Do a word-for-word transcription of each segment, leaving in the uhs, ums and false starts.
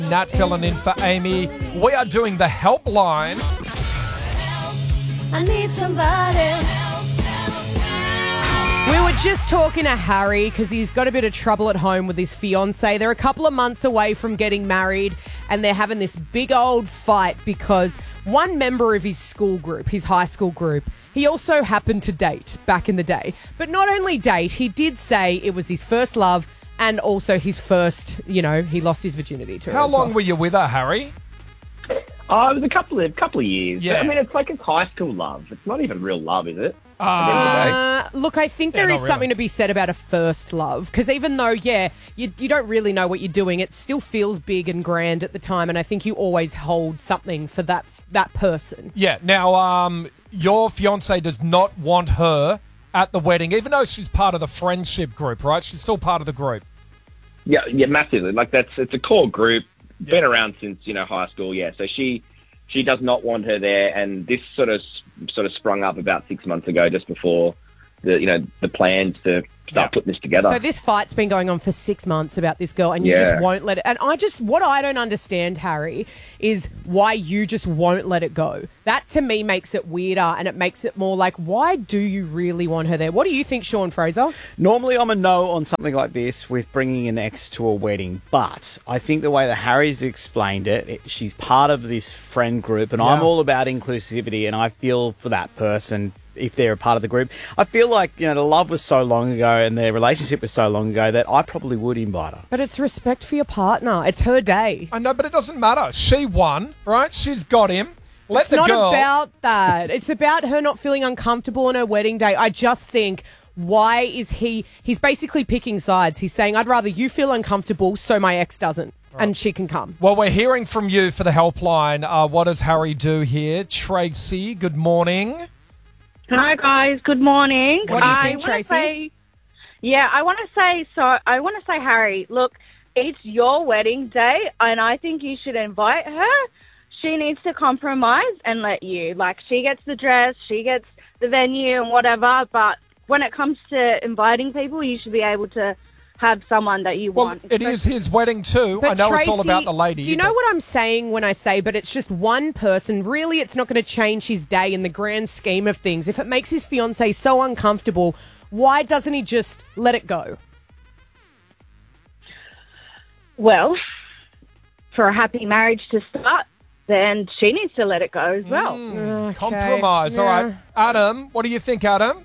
Nat filling in for Amy. We are doing the helpline. I need somebody. We were just talking to Harry because he's got a bit of trouble at home with his fiancée. They're a couple of months away from getting married and they're having this big old fight because one member of his school group, his high school group, he also happened to date back in the day. But not only date, he did say it was his first love and also his first, you know, he lost his virginity to her. How as long well. were you with her, Harry? Oh, it was a couple of couple of years. Yeah. I mean, it's like it's high school love. It's not even real love, is it? Uh, look, I think there Yeah, is not something really. to be said about a first love because even though, yeah, you, you don't really know what you're doing, it still feels big and grand at the time, and I think you always hold something for that that person. Yeah. Now, um, your fiancé does not want her at the wedding, even though she's part of the friendship group, right? She's still part of the group. Yeah, yeah, massively. Like that's it's a core group, been around since you know high school. Yeah, so she she does not want her there, and this sort of sort of sprung up about six months ago, just before the you know the plans to start Yeah. putting this together. So this fight's been going on for six months about this girl, and you Yeah. just won't let it. And I just, what I don't understand, Harry, is why you just won't let it go. That to me makes it weirder, and it makes it more like, why do you really want her there? What do you think, Sean Fraser? Normally, I'm a no on something like this with bringing an ex to a wedding, but I think the way that Harry's explained it, it she's part of this friend group, and I'm Yeah. all about inclusivity, and I feel for that person if they're a part of the group. I feel like, you know, the love was so long ago and their relationship was so long ago that I probably would invite her. But it's respect for your partner. It's her day. I know, but it doesn't matter. She won, right? She's got him. Let It's the not girl. about that. It's about her not feeling uncomfortable on her wedding day. I just think, why is he... He's basically picking sides. He's saying, I'd rather you feel uncomfortable so my ex doesn't, and she can come. Well, we're hearing from you for the helpline. Uh, what does Harry do here? Tracy, good morning. Hi guys, good morning. What do you I think, wanna Tracy? Say, yeah, I want to say so. I want to say, Harry, look, it's your wedding day, and I think you should invite her. She needs to compromise and let you. Like, she gets the dress, she gets the venue, and whatever. But when it comes to inviting people, you should be able to have someone that you Well, want. it is his wedding too. I But know it's all Tracy, about the lady. Do you know but- what I'm saying when I say, but it's just one person? Really, it's not going to change his day in the grand scheme of things. If it makes his fiancée so uncomfortable, why doesn't he just let it go? Well, for a happy marriage to start, then she needs to let it go as well. Okay. Compromise. All Yeah. right. Adam, what do you think, Adam?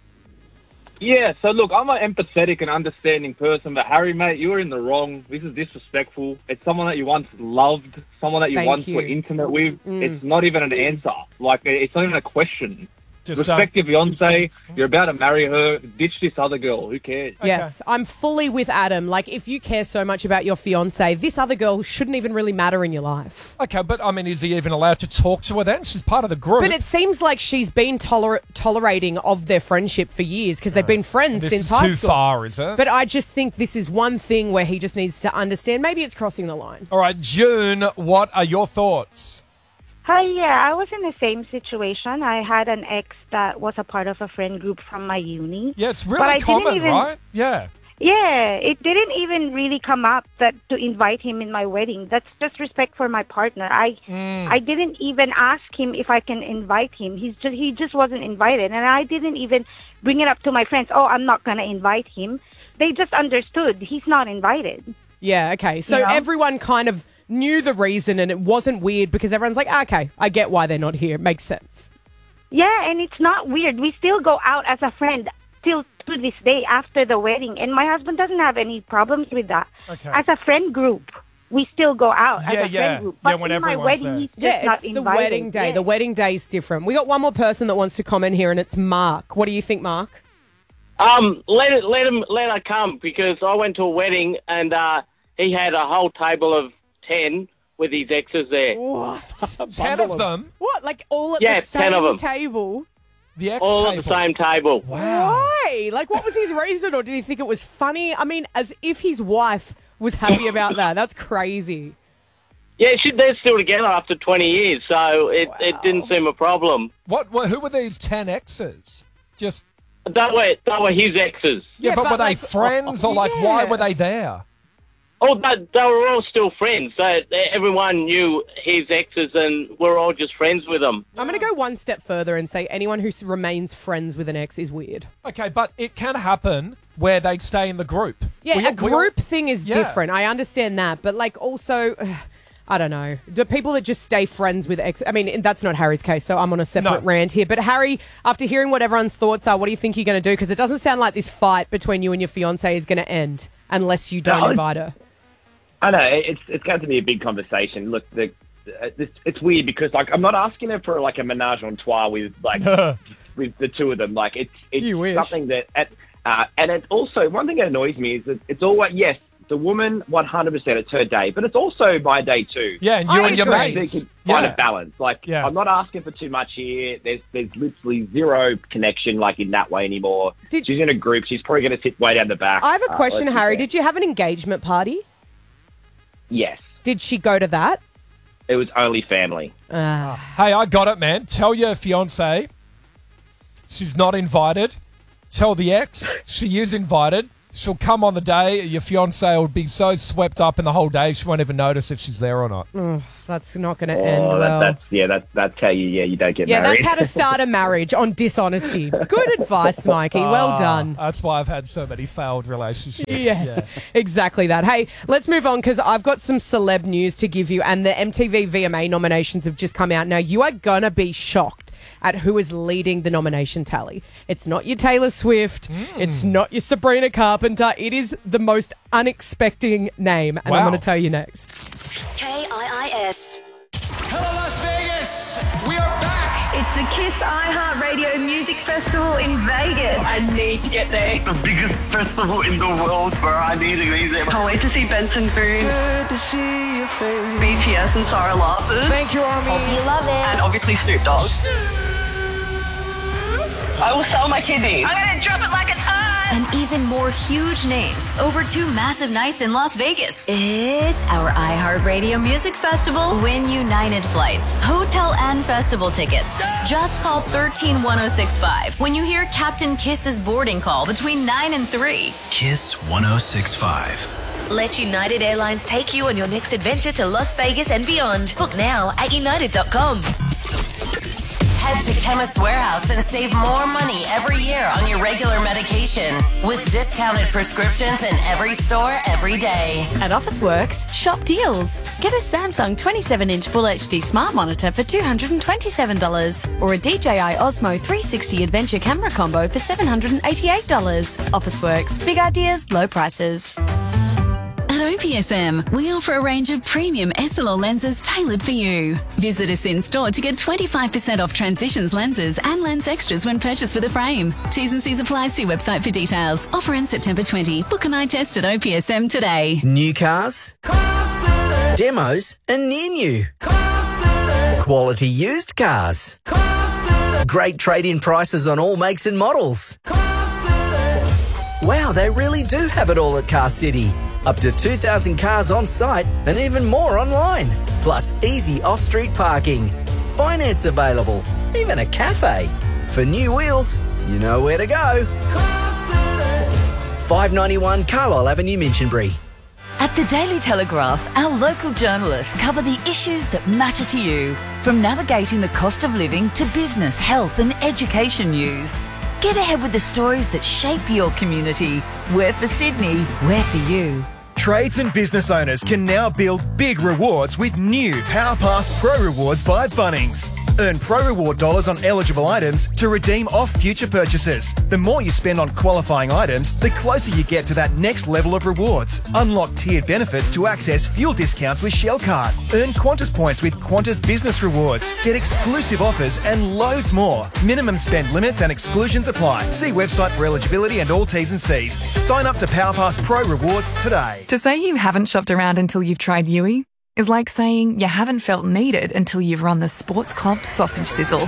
Yeah, so look, I'm an empathetic and understanding person, but Harry, mate, you were in the wrong. This is disrespectful. It's someone that you once loved, someone that you Thank once you. were intimate with. Mm. It's not even an answer. Like, it's not even a question. Just um, Respect your fiance. You're about to marry her. Ditch this other girl. Who cares? Yes, I'm fully with Adam. Like, if you care so much about your fiancée, this other girl shouldn't even really matter in your life. Okay, but I mean, is he even allowed to talk to her then? She's part of the group. But it seems like she's been toler- tolerating of their friendship for years because they've been friends this since is high too school. far, is it? But I just think this is one thing where he just needs to understand. Maybe it's crossing the line. All right, June, what are your thoughts? Hi, yeah, I was in the same situation. I had an ex that was a part of a friend group from my uni. Yeah, it's But I really didn't common, even- right? Yeah. Yeah, it didn't even really come up that to invite him in my wedding. That's just respect for my partner. I I didn't even ask him if I can invite him. He's just he just wasn't invited, and I didn't even bring it up to my friends. Oh, I'm not going to invite him. They just understood he's not invited. Yeah, okay. So You know? everyone kind of knew the reason and it wasn't weird because everyone's like, okay, I get why they're not here. It makes sense. Yeah, and it's not weird. We still go out as a friend till to this day after the wedding, and my husband doesn't have any problems with that. Okay. As a friend group, we still go out Yeah, as a yeah. friend group. Yeah, But when in my everyone's wedding, there. he's just Yeah, not it's the invited. wedding day. Yeah. The wedding day's different. We got one more person that wants to comment here, and it's Mark. What do you think, Mark? Um, let it, let him, let her come because I went to a wedding and uh, he had a whole table of ten with his exes there. What? Ten of them? What? Like all at Yeah, the ten of same them. table? The ex All table. at the same table. Wow. Why? Like, what was his reason, or did he think it was funny? I mean, as if his wife was happy about that. That's crazy. Yeah, she, they're still together after twenty years, so it, it Wow. didn't seem a problem. What, what? Who were these ten exes? Just They were, they were his exes. yeah, Yeah, but, but were they like- friends or like why Yeah. were they there? Oh, they, they were all still friends. So everyone knew his exes, and we're all just friends with them. I'm going to go one step further and say anyone who s- remains friends with an ex is weird. Okay, but it can happen where they stay in the group. Yeah, We- a we- group thing is Yeah. different. I understand that. But, like, also, I don't know. The people that just stay friends with ex... I mean, that's not Harry's case, so I'm on a separate No. rant here. But, Harry, after hearing what everyone's thoughts are, what do you think you're going to do? Because it doesn't sound like this fight between you and your fiancée is going to end unless you don't No, invite her. I know it's it's going to be a big conversation. Look, the, uh, this, it's weird because like I'm not asking her for like a menage a trois with like with the two of them. Like it's it's You wish. something that at, uh, and it's also one thing that annoys me is that it's always yes, the woman one hundred percent it's her day, but it's also my day too. Yeah, and you I and your agree. mates. They can find Yeah. a balance. Like Yeah. I'm not asking for too much here. There's there's literally zero connection like in that way anymore. Did- She's in a group. She's probably going to sit way down the back. I have a Uh, question, let's be Harry. fair. Did you have an engagement party? Yes, Did she go to that? it was only family. Uh, Hey, I got it, man. Tell your fiance she's not invited. Tell the ex she is invited. She'll come on the day. Your fiance will be so swept up in the whole day she won't even notice if she's there or not. that's not going to end Oh, well. that, that's yeah, that's that's how you yeah you don't get Yeah, married. that's how to start a marriage, on dishonesty. Good advice, Mikey. Well Ah, done. That's why I've had so many failed relationships. Yes, Yeah. exactly that. Hey, let's move on because I've got some celeb news to give you, and the M T V V M A nominations have just come out. Now, you are going to be shocked at who is leading the nomination tally. It's not your Taylor Swift. It's not your Sabrina Carpenter. It is the most unexpected name, and I'm Wow. going to tell you next. K I I S. Hello, Las Vegas. We are back. It's the Kiss iHeartRadio Music Festival in Vegas. I need to get there. The biggest festival in the world where I need to be there. Can't wait to see Benson Boone, Good to see your face. B T S and Sarah Larsson, Thank you, Army. You love it. and obviously Snoop Dogg. I will sell my kidneys. I'm going to drop it like it's hot. And even more huge names over two massive nights in Las Vegas. It's our iHeartRadio Music Festival. Win United flights, hotel and festival tickets. Just call one three one oh six five when you hear Captain Kiss's boarding call between nine and three. Kiss one oh six five. Let United Airlines take you on your next adventure to Las Vegas and beyond. Book now at united dot com. Head to Chemist Warehouse and save more money every year on your regular medication with discounted prescriptions in every store every day. At Officeworks, shop deals. Get a Samsung twenty-seven inch Full H D smart monitor for two hundred twenty-seven dollars or a D J I Osmo three sixty Adventure camera combo for seven hundred eighty-eight dollars. Officeworks, big ideas, low prices. At O P S M, we offer a range of premium S L R lenses tailored for you. Visit us in store to get twenty-five percent off Transitions lenses and lens extras when purchased with a frame. T's and C's apply. See website for details. Offer ends September twentieth. Book an eye test at O P S M today. New cars, demos, and near new. Quality used cars. Great trade-in prices on all makes and models. Wow, they really do have it all at Car City. Up to two thousand cars on site and even more online. Plus easy off-street parking. Finance available. Even a cafe. For new wheels, you know where to go. five ninety-one Carlisle Avenue, Minchinbury. At the Daily Telegraph, our local journalists cover the issues that matter to you, from navigating the cost of living to business, health and education news. Get ahead with the stories that shape your community. We're for Sydney, we're for you. Trades and business owners can now build big rewards with new PowerPass Pro Rewards by Bunnings. Earn Pro Reward dollars on eligible items to redeem off future purchases. The more you spend on qualifying items, the closer you get to that next level of rewards. Unlock tiered benefits to access fuel discounts with Shell Card. Earn Qantas points with Qantas Business Rewards. Get exclusive offers and loads more. Minimum spend limits and exclusions apply. See website for eligibility and all T's and C's. Sign up to PowerPass Pro Rewards today. To say you haven't shopped around until you've tried Yui is like saying you haven't felt needed until you've run the Sports Club sausage sizzle.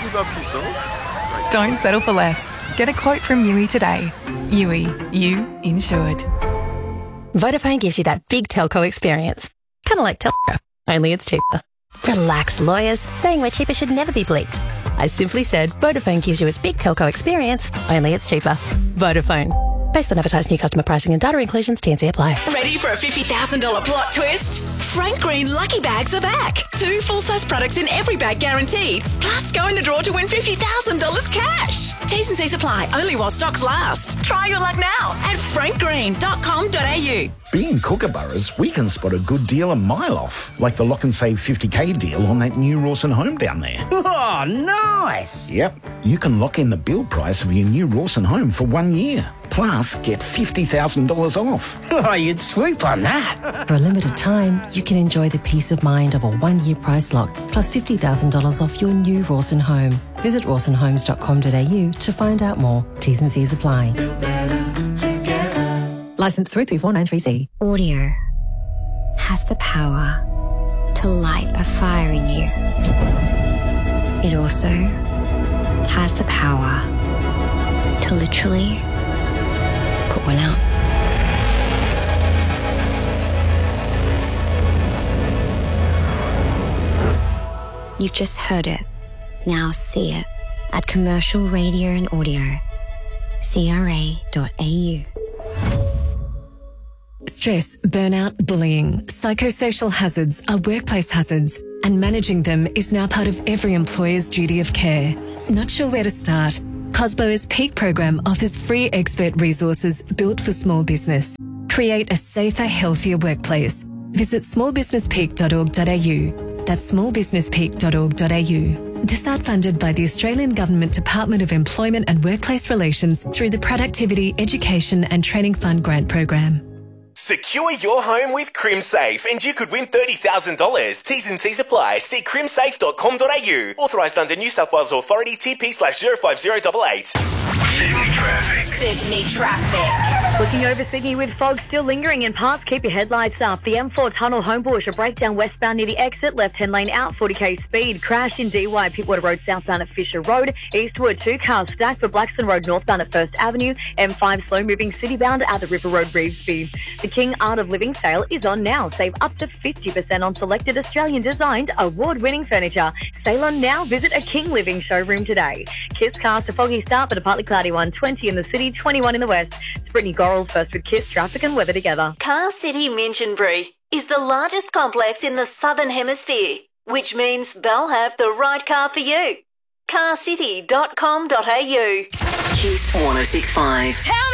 Don't settle for less. Get a quote from Yui today. Yui, you insured. Vodafone gives you that big telco experience. Kind of like telco, only it's cheaper. Relax, lawyers. Saying we're cheaper should never be bleeped. I simply said Vodafone gives you its big telco experience, only it's cheaper. Vodafone. Based on advertised new customer pricing and data inclusions, T N C apply. Ready for a fifty thousand dollars plot twist? Frank Green Lucky Bags are back. Two full-size products in every bag guaranteed. Plus, go in the draw to win fifty thousand dollars cash. T's and C's apply, only while stocks last. Try your luck now at frank green dot com dot a u. Being Kookaburras, we can spot a good deal a mile off, like the Lock and Save fifty K deal on that new Rawson home down there. Oh, nice. Yep, you can lock in the build price of your new Rawson home for one year. Plus, get fifty thousand dollars off. Oh, you'd swoop on that. For a limited time, you can enjoy the peace of mind of a one-year price lock, plus fifty thousand dollars off your new Rawson home. Visit rawson homes dot com dot a u to find out more. T's and C's apply. Licence three three four nine three C. Audio has the power to light a fire in you. It also has the power to literally put one out. You've just heard it. Now see it at Commercial Radio and Audio. C R A dot A U. Stress, burnout, bullying, psychosocial hazards are workplace hazards, and managing them is now part of every employer's duty of care. Not sure where to start? Cosbo's Peak program offers free expert resources built for small business. Create a safer, healthier workplace. Visit small business peak dot org dot a u. That's small business peak dot org dot a u. This ad funded by the Australian Government Department of Employment and Workplace Relations through the Productivity, Education and Training Fund grant program. Secure your home with CrimSafe and you could win thirty thousand dollars. T's and C's apply. See crim safe dot com dot a u. Authorised under New South Wales Authority T P slash zero five zero eight eight. Sydney traffic. Sydney traffic. Looking over Sydney with fog still lingering in parts. Keep your headlights up. The M four tunnel Homebush, a breakdown westbound near the exit. Left-hand lane out, forty k speed. Crash in D Y, Pittwater Road southbound at Fisher Road. Eastward, two cars stacked for Blackstone Road northbound at First Avenue. M five slow-moving citybound at the River Road Revesby. The King Art of Living sale is on now. Save up to fifty percent on selected Australian-designed, award-winning furniture. Sale on now. Visit a King Living showroom today. Kiss cast a foggy start but a partly cloudy one. twenty in the city, twenty-one in the west. It's Brittany Gorrell first with Kiss, traffic and weather together. Car City Minchinbury is the largest complex in the Southern Hemisphere, which means they'll have the right car for you. car city dot com dot a u. Kiss one oh six point five. Tell me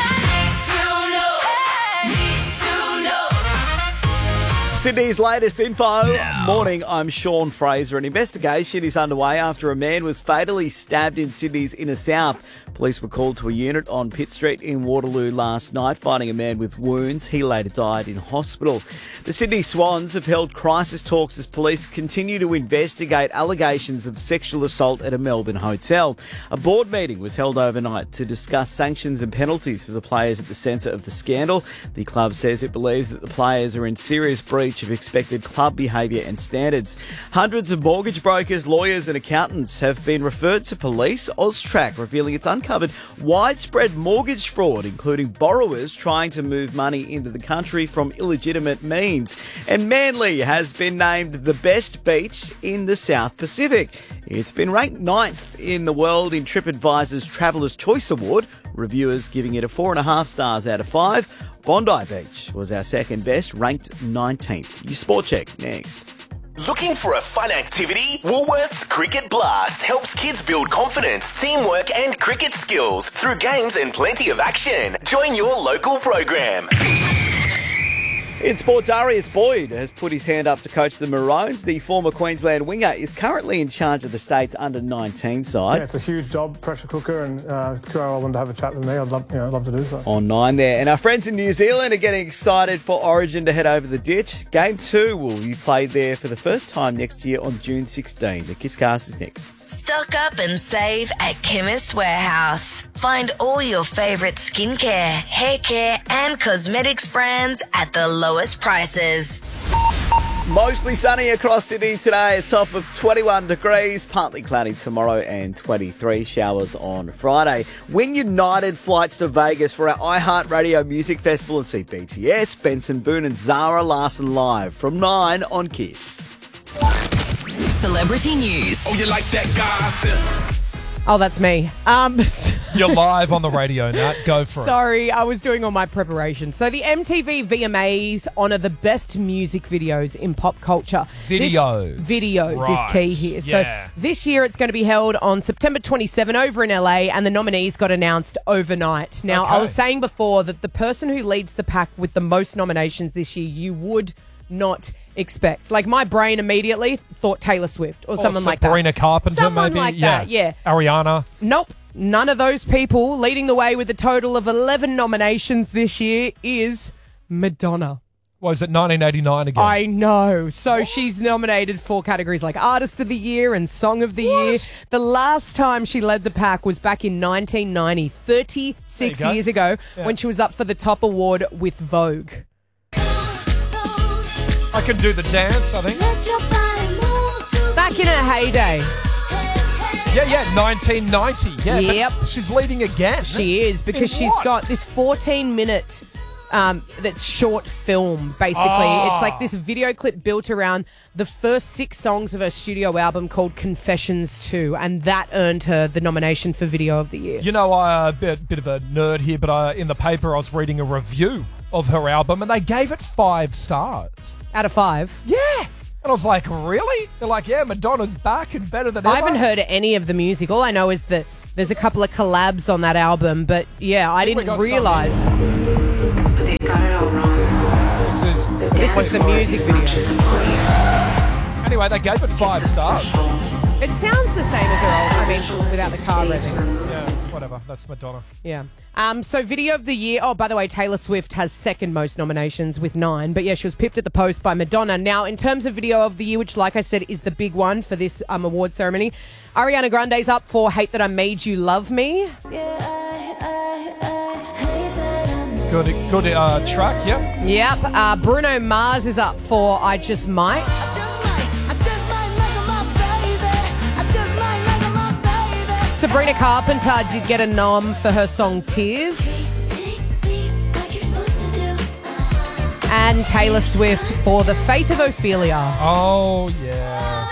Sydney's latest info. Now. Morning, I'm Sean Fraser. An investigation is underway after a man was fatally stabbed in Sydney's inner south. Police were called to a unit on Pitt Street in Waterloo last night, finding a man with wounds. He later died in hospital. The Sydney Swans have held crisis talks as police continue to investigate allegations of sexual assault at a Melbourne hotel. A board meeting was held overnight to discuss sanctions and penalties for the players at the centre of the scandal. The club says it believes that the players are in serious breach of expected club behaviour and standards. Hundreds of mortgage brokers, lawyers and accountants have been referred to police. AUSTRAC revealing it's uncovered widespread mortgage fraud, including borrowers trying to move money into the country from illegitimate means. And Manly has been named the best beach in the South Pacific. It's been ranked ninth in the world in TripAdvisor's Traveller's Choice Award, reviewers giving it a four and a half stars out of five. Bondi Beach was our second best, ranked nineteenth. Your sport check next. Looking for a fun activity? Woolworths Cricket Blast helps kids build confidence, teamwork and cricket skills through games and plenty of action. Join your local program. In sport, Darius Boyd has put his hand up to coach the Maroons. The former Queensland winger is currently in charge of the state's under nineteen side. Yeah, it's a huge job, pressure cooker, and uh, Q R L wanted to have a chat with me. I'd love, you know, I'd love to do so. On nine there. And our friends in New Zealand are getting excited for Origin to head over the ditch. Game two will be played there for the first time next year on June sixteenth. The Kisscast is next. Stock up and save at Chemist Warehouse. Find all your favourite skincare, hair care and cosmetics brands at the lowest prices. Mostly sunny across Sydney today, a top of twenty-one degrees, partly cloudy tomorrow and twenty-three showers on Friday. Win United flights to Vegas for our iHeartRadio Music Festival and see B T S, Benson Boone and Zara Larsson live from nine on Kiss. Celebrity news. Oh, you like that gossip? Oh, that's me. Um, You're live on the radio, Nat. Go for it. Sorry, I was doing all my preparation. So the M T V V M As honour the best music videos in pop culture. Videos. This, videos Right. is key here. Yeah. So this year it's going to be held on September twenty-seventh over in L A, and the nominees got announced overnight. Now, I Okay. was saying before that the person who leads the pack with the most nominations this year, you would not expect. Like, my brain immediately thought Taylor Swift or, Or someone like that. Sabrina Carpenter, Someone maybe. like yeah. that, yeah. Ariana. Nope. None of those people. Leading the way with a total of eleven nominations this year is Madonna. Was it nineteen eighty-nine again? I know. So she's nominated for categories like Artist of the Year and Song of the Year. The last time she led the pack was back in nineteen ninety, thirty-six There you go. years ago, Yeah. when she was up for the top award with Vogue. I can do the dance, I think. Back in her heyday. Yeah, yeah, nineteen ninety. Yeah, but Yep. she's leading again. She is, because In she's what? got this fourteen minute um, that's short film, basically. Ah. It's like this video clip built around the first six songs of her studio album called Confessions two, and that earned her the nomination for Video of the Year. You know, I a bit, bit of a nerd here, but I, in the paper I was reading a review of her album, and they gave it five stars. Out of five? Yeah. And I was like, really? They're like, yeah, Madonna's back and better than I ever. haven't heard any of the music. All I know is that there's a couple of collabs on that album, but yeah, I think we didn't got realise. They've got it all wrong. This is, This is the music video. anyway, they gave it five stars. It sounds the same as her old, I mean, without the car revving. Yeah, whatever. That's Madonna. Yeah. Um, so Video of the Year. Oh, by the way, Taylor Swift has second most nominations with nine. But yeah, she was pipped at the post by Madonna. Now, in terms of Video of the Year, which, like I said, is the big one for this um, award ceremony, Ariana Grande's up for Hate That I Made You Love Me. Good, good uh, track. Yep. Yep. Uh, Bruno Mars is up for I Just Might. Sabrina Carpenter did get a nom for her song Tears. And Taylor Swift for The Fate of Ophelia. Oh, yeah.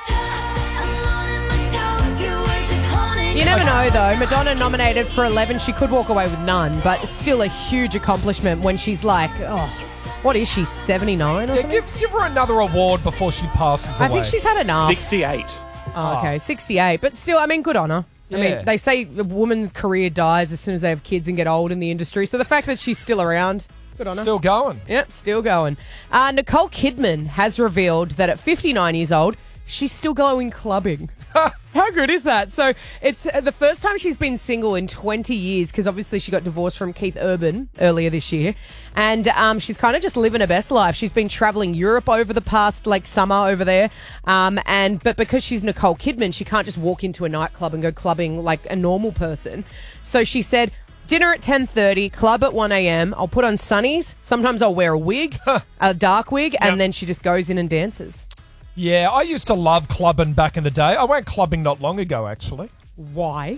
You never know, though. Madonna nominated for eleven. She could walk away with none, but it's still a huge accomplishment when she's like, oh, what is she, seventy-nine or Yeah, something? give, give her another award before she passes I away. think she's had enough. sixty-eight. Oh, okay, sixty-eight. But still, I mean, good on her. I Yeah. mean, they say a woman's career dies as soon as they have kids and get old in the industry. So the fact that she's still around, good on her. Still going. Yep, still going. Uh, Nicole Kidman has revealed that at fifty-nine years old, she's still going clubbing. How good is that? So it's uh, the first time she's been single in twenty years, because obviously she got divorced from Keith Urban earlier this year. And um, she's kind of just living her best life. She's been traveling Europe over the past like summer over there. Um, and but because she's Nicole Kidman, she can't just walk into a nightclub and go clubbing like a normal person. So she said, dinner at ten thirty, club at one a.m. I'll put on sunnies. Sometimes I'll wear a wig, a dark wig, and Yep. then she just goes in and dances. Yeah, I used to love clubbing back in the day. I went clubbing not long ago, actually. Why?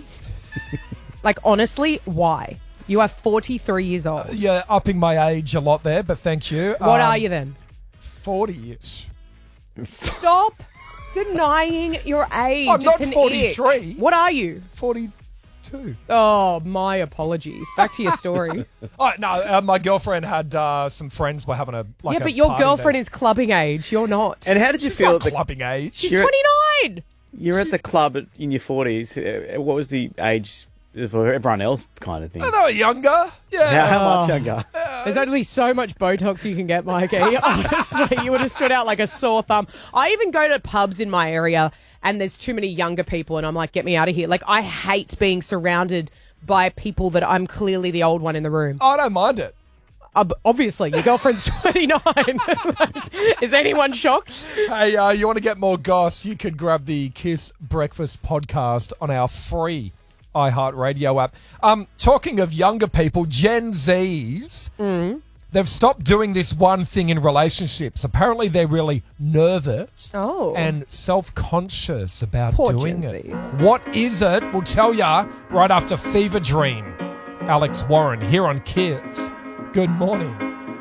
Like, honestly, why? You are forty-three years old. Yeah, upping my age a lot there, but thank you. What Um, are you then? forty-ish. Stop denying your age. I'm not It's an forty-three. ick. What are you? forty-two. Oh, my apologies. Back to your story. Oh, no, uh, my girlfriend had uh, some friends were having a like yeah, a but your party girlfriend there. is clubbing age. You're not. And how did you She's feel not at the clubbing age. She's You're at- twenty-nine. You're at the club at, in your forties. Uh, What was the age for everyone else kind of thing? Oh, they were younger. Yeah. How, how much younger? There's only so much Botox you can get, Mikey. Honestly, you would have stood out like a sore thumb. I even go to pubs in my area and there's too many younger people and I'm like, get me out of here. Like, I hate being surrounded by people that I'm clearly the old one in the room. I don't mind it. Uh, obviously, your girlfriend's twenty-nine. Is anyone shocked? Hey, uh, you want to get more goss? You could grab the Kiss Breakfast podcast on our free iHeartRadio app. Um, talking of younger people, Gen Zs, Mm. they've stopped doing this one thing in relationships. Apparently, they're really nervous Oh. and self-conscious about Poor doing Gen it. Zs. What is it? We'll tell ya right after Fever Dream. Alex Warren here on Kiss. Good morning.